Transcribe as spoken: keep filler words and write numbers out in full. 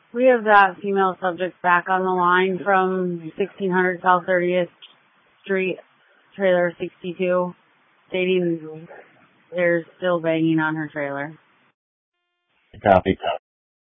We have that female subject back on the line from sixteen hundred South thirtieth Street, trailer sixty-two, stating they're still banging on her trailer. Copy.